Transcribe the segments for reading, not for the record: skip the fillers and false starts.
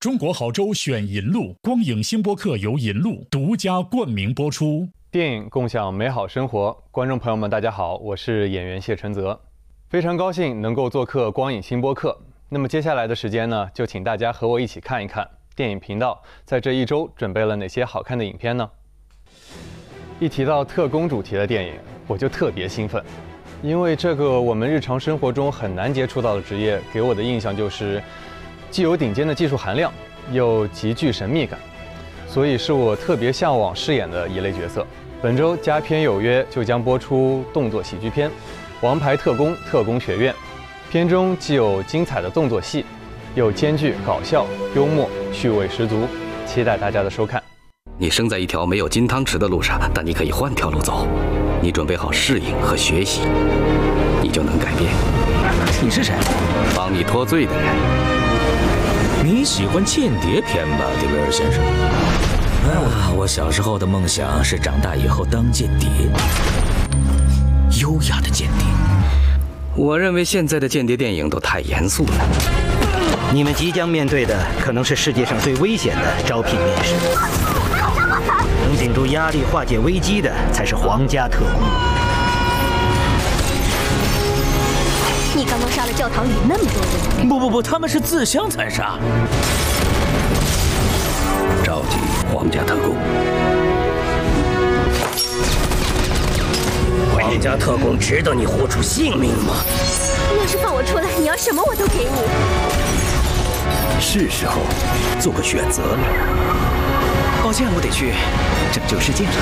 中国好州选银路，光影星播客由银路独家冠名播出。 电影共享美好生活，观众朋友们，大家好，我是演员谢承泽，非常高兴能够做客光影星播客。那么接下来的时间呢，就请大家和我一起看一看电影频道在这一周准备了哪些好看的影片呢？一提到特工主题的电影，我就特别兴奋，因为这个我们日常生活中很难接触到的职业，给我的印象就是既有顶尖的技术含量，又极具神秘感，所以是我特别向往饰演的一类角色。本周佳片有约就将播出动作喜剧片《王牌特工：特工学院》，片中既有精彩的动作戏，又兼具搞笑、幽默、趣味十足，期待大家的收看。 你生在一条没有金汤匙的路上，但你可以换条路走。你准备好适应和学习，你就能改变。 你是谁？ 帮你脱罪的人。 你喜欢间谍片吧，迪威尔先生？我小时候的梦想是长大以后当间谍，优雅的间谍。 我认为现在的间谍电影都太严肃了。 你们即将面对的可能是世界上最危险的招聘面试。能顶住压力、化解危机的才是皇家特工。 你刚刚杀了教堂里那么多人。 不，他们是自相残杀。 召集皇家特工。 皇家特工值得你豁出性命吗？ 要是放我出来，你要什么我都给你。 是时候做个选择了。抱歉，我得去拯救世界。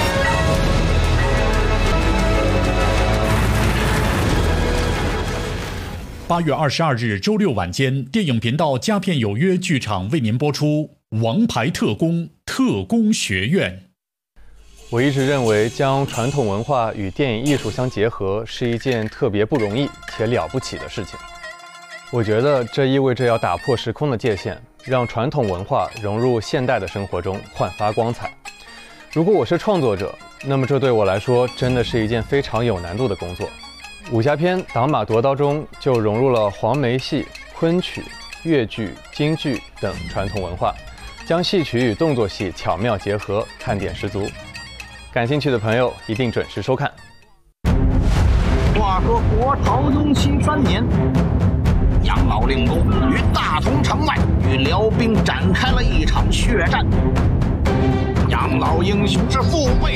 8月22日周六晚间，电影频道佳片有约剧场为您播出《王牌特工：特工学院》。 我一直认为将传统文化与电影艺术相结合是一件特别不容易且了不起的事情。我觉得这意味着要打破时空的界限，让传统文化融入现代的生活中，焕发光彩。如果我是创作者，那么这对我来说真的是一件非常有难度的工作。武侠片《挡马夺刀》中就融入了黄梅戏、昆曲、越剧、京剧等传统文化，将戏曲与动作戏巧妙结合，看点十足。感兴趣的朋友一定准时收看。 话说国朝雍熙3年，杨老令公于大同城外与辽兵展开了一场血战。杨老英雄之父为